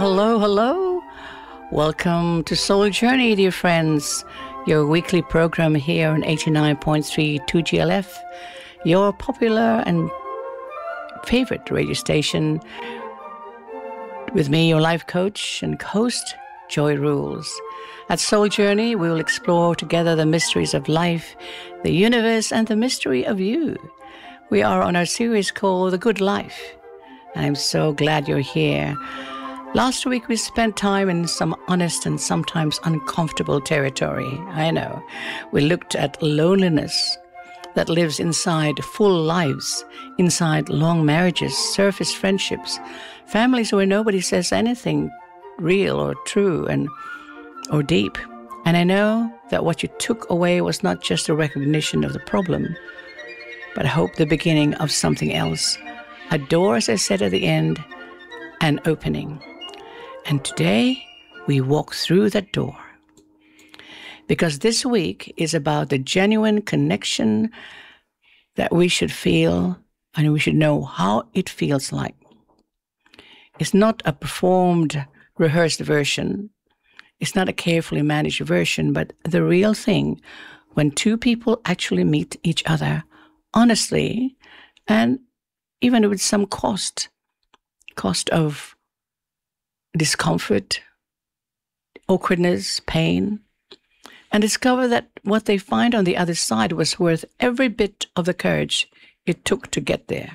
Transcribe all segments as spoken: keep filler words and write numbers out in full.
Hello, hello. Welcome to Soul Journey, dear friends. Your weekly program here on eighty-nine point three two G L F, your popular and favorite radio station. With me, your life coach and host, Joy Rules. At Soul Journey, we will explore together the mysteries of life, the universe, and the mystery of you. We are on our series called The Good Life. And I'm so glad you're here. Last week, we spent time in some honest and sometimes uncomfortable territory. I know. We looked at loneliness that lives inside full lives, inside long marriages, surface friendships, families where nobody says anything real or true and or deep. And I know that what you took away was not just a recognition of the problem, but I hope the beginning of something else. A door, as I said at the end, an opening. And today, we walk through that door. Because this week is about the genuine connection that we should feel, and we should know how it feels like. It's not a performed, rehearsed version. It's not a carefully managed version, but the real thing when two people actually meet each other honestly, and even with some cost, cost of discomfort, awkwardness, pain, and discover that what they find on the other side was worth every bit of the courage it took to get there.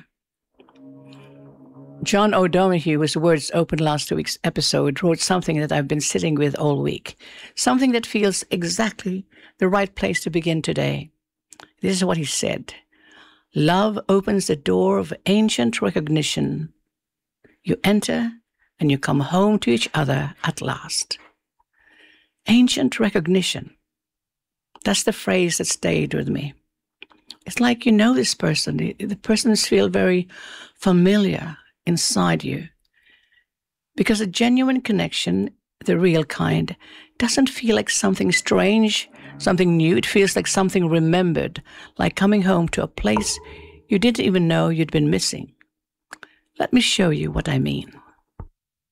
John O'Donohue, whose words opened last week's episode, wrote something that I've been sitting with all week, something that feels exactly the right place to begin today. This is what he said. Love opens the door of ancient recognition. You enter and you come home to each other at last. Ancient recognition. That's the phrase that stayed with me. It's like you know this person. The, the persons feel very familiar inside you. Because a genuine connection, the real kind, doesn't feel like something strange, something new. It feels like something remembered, like coming home to a place you didn't even know you'd been missing. Let me show you what I mean.